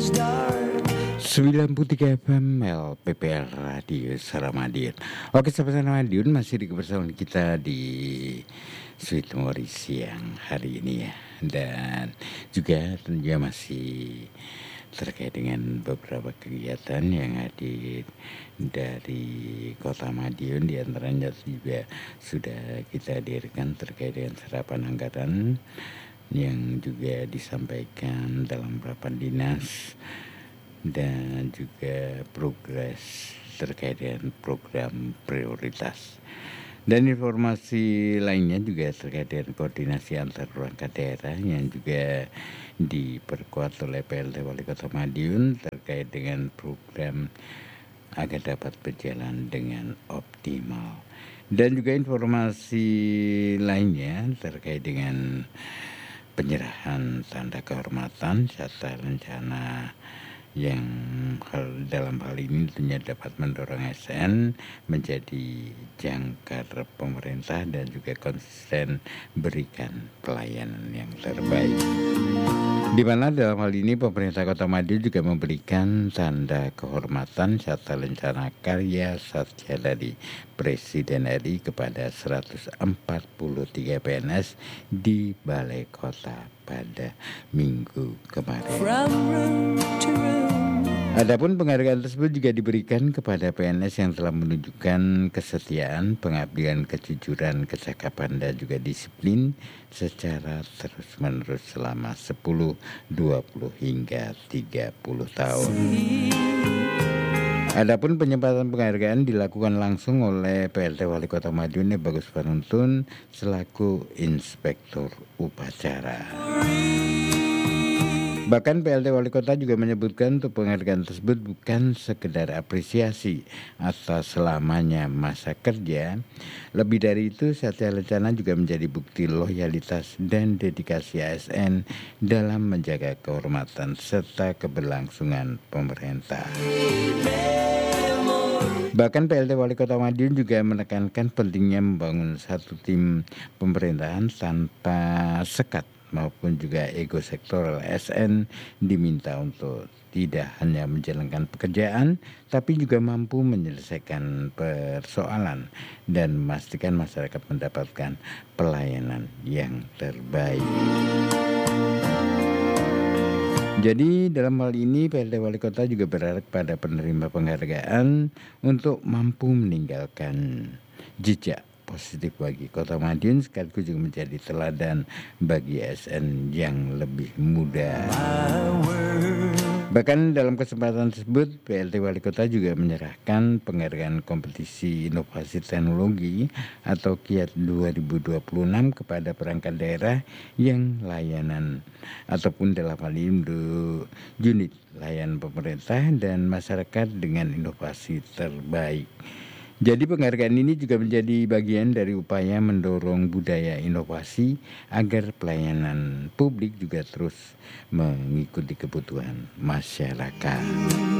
93 FM LPPR Radio Saramadion. Oke, sahabat Saramadion, masih di kebersamaan kita di Sweet Memory siang hari ini ya. Dan juga tentunya masih terkait dengan beberapa kegiatan yang hadir dari Kota Madiun. Di antaranya juga sudah kita hadirkan terkait dengan serapan anggaran yang juga disampaikan dalam rapat dinas dan juga progres terkait dengan program prioritas. Dan informasi lainnya juga terkait dengan koordinasi antar perangkat daerah yang juga diperkuat oleh PLT Wali Kota Madiun terkait dengan program agar dapat berjalan dengan optimal. Dan juga informasi lainnya terkait dengan penyerahan tanda kehormatan serta rencana yang dalam hal ini tentunya dapat mendorong ASN menjadi jangkar pemerintah dan juga konsisten berikan pelayanan yang terbaik. Di mana dalam hal ini pemerintah Kota Madiun juga memberikan tanda kehormatan serta rencana karya satya dari Presiden RI kepada 143 PNS di Balai Kota pada minggu kemarin. Adapun penghargaan tersebut juga diberikan kepada PNS yang telah menunjukkan kesetiaan, pengabdian, kejujuran, kecakapan dan juga disiplin secara terus-menerus selama 10, 20 hingga 30 tahun. Adapun penyempatan penghargaan dilakukan langsung oleh PLT Wali Kota Madiun Bagus Panuntun selaku Inspektur Upacara. Bahkan PLT Wali Kota juga menyebutkan untuk penghargaan tersebut bukan sekedar apresiasi atas selamanya masa kerja. Lebih dari itu, Satya Lencana juga menjadi bukti loyalitas dan dedikasi ASN dalam menjaga kehormatan serta keberlangsungan pemerintah. Bahkan PLT Wali Kota Madiun juga menekankan pentingnya membangun satu tim pemerintahan tanpa sekat maupun juga ego sektoral. ASN diminta untuk tidak hanya menjalankan pekerjaan, tapi juga mampu menyelesaikan persoalan dan memastikan masyarakat mendapatkan pelayanan yang terbaik. Jadi dalam hal ini PLT Wali Kota juga berharap pada penerima penghargaan untuk mampu meninggalkan jejak positif bagi Kota Madiun sekaligus juga menjadi teladan bagi ASN yang lebih muda. Bahkan dalam kesempatan tersebut PLT Wali Kota juga menyerahkan penghargaan kompetisi inovasi teknologi atau KIAT 2026 kepada perangkat daerah yang layanan ataupun dalam hal ini unit layanan pemerintah dan masyarakat dengan inovasi terbaik. Jadi penghargaan ini juga menjadi bagian dari upaya mendorong budaya inovasi agar pelayanan publik juga terus mengikuti kebutuhan masyarakat.